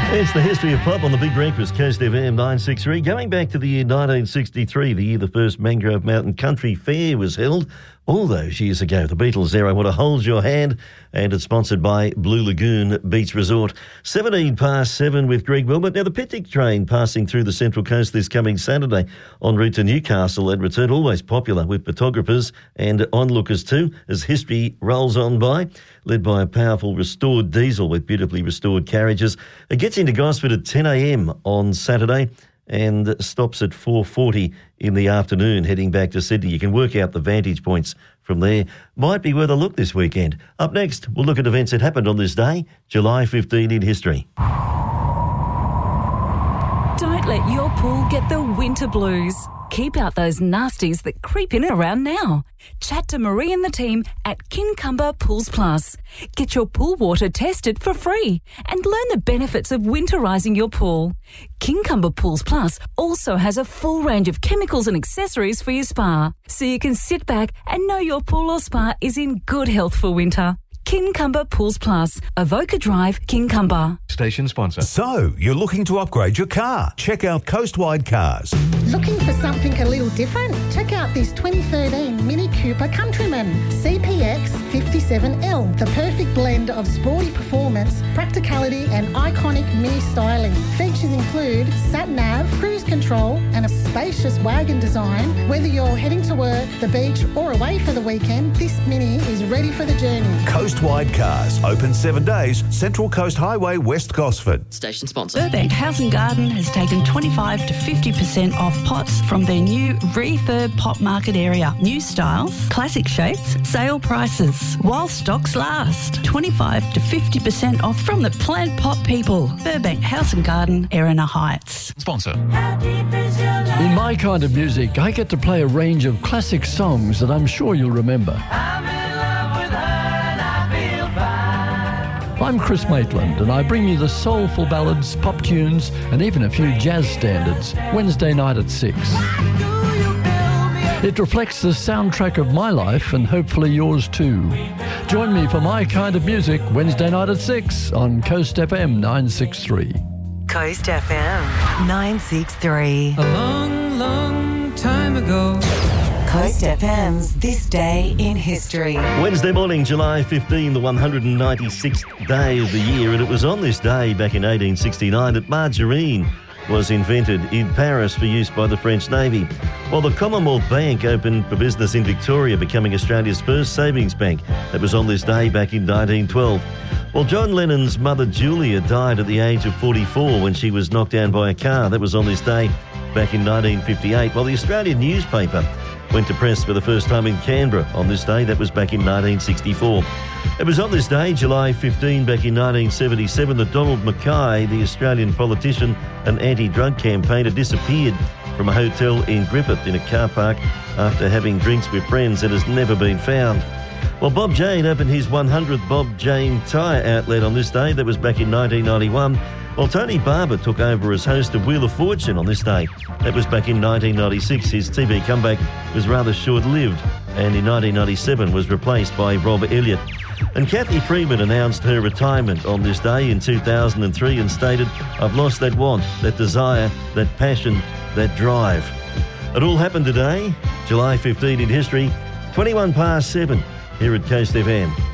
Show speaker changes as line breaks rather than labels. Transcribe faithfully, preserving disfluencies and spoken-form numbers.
It's the history of pop on the Big Breakfast, Coast F M nine sixty-three. Going back to the year nineteen sixty-three, the year the first Mangrove Mountain Country Fair was held. All those years ago, the Beatles there, I Want to Hold Your Hand, and it's sponsored by Blue Lagoon Beach Resort. seventeen past seven with Greg Wilmot. Now, the Pittic train passing through the Central Coast this coming Saturday en route to Newcastle and return, always popular with photographers and onlookers too, as history rolls on by, led by a powerful restored diesel with beautifully restored carriages. It gets into Gosford at ten a m on Saturday and stops at four forty in the afternoon heading back to Sydney. You can work out the vantage points from there. Might be worth a look this weekend. Up next, we'll look at events that happened on this day, July fifteenth in history.
Don't let your pool get the winter blues. Keep out those nasties that creep in around now. Chat to Marie and the team at Kincumber Pools Plus. Get your pool water tested for free and learn the benefits of winterising your pool. Kincumber Pools Plus also has a full range of chemicals and accessories for your spa, so you can sit back and know your pool or spa is in good health for winter. Kincumber Pools Plus, Avoca Drive, Kincumber.
Station sponsor.
So, you're looking to upgrade your car? Check out Coastwide Cars.
Looking for something a little different? Check out this twenty thirteen Mini Cooper Countryman C P X fifty-seven L. The perfect blend of sporty performance, practicality and iconic mini styling. Features include sat-nav, cruise control and a spacious wagon design. Whether you're heading to work, the beach or away for the weekend, this Mini is ready for the journey.
Coastwide Cars. Open seven days. Central Coast Highway, West Gosford.
Station sponsor.
Burbank House and Garden has taken twenty-five to fifty percent off pots from their new refurb pot market area. New styles, classic shapes, sale prices. While stocks last. twenty-five to fifty percent off from the plant pot people. Burbank House and Garden, Erina Heights.
Sponsor.
In My Kind of Music, I get to play a range of classic songs that I'm sure you'll remember. I'm Chris Maitland, and I bring you the soulful ballads, pop tunes, and even a few jazz standards, Wednesday night at six. It reflects the soundtrack of my life, and hopefully yours too. Join me for My Kind of Music, Wednesday night at six on Coast F M nine sixty-three.
Coast F M nine sixty-three.
A long, long time ago.
Coast F M's This Day in History.
Wednesday morning, July fifteenth, the one hundred ninety-sixth day of the year, and it was on this day back in eighteen sixty-nine that margarine was invented in Paris for use by the French Navy, while the Commonwealth Bank opened for business in Victoria, becoming Australia's first savings bank. That was on this day back in nineteen twelve. Well, John Lennon's mother Julia died at the age of forty-four when she was knocked down by a car. That was on this day back in nineteen fifty-eight, while the Australian newspaper went to press for the first time in Canberra on this day. That was back in nineteen sixty-four. It was on this day, July fifteenth, back in nineteen seventy-seven, that Donald Mackay, the Australian politician and anti-drug campaigner, disappeared from a hotel in Griffith in a car park after having drinks with friends and has never been found. Well, Bob Jane opened his one hundredth Bob Jane tyre outlet on this day. That was back in nineteen ninety-one. Well, Tony Barber took over as host of Wheel of Fortune on this day. That was back in nineteen ninety-six. His T V comeback was rather short-lived, and in nineteen ninety-seven was replaced by Rob Elliott. And Kathy Freeman announced her retirement on this day in two thousand three and stated, "I've lost that want, that desire, that passion, that drive." It all happened today, July fifteenth in history, twenty-one past seven here at Coast F M.